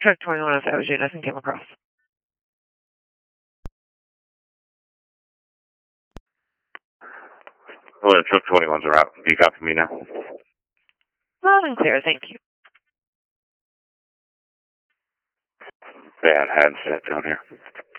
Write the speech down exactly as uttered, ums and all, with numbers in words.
Truck twenty-one, if that was you, nothing came across. Hello, Truck twenty-ones are out. Do you copy me now? Loud and clear, thank you. Bad handset down here.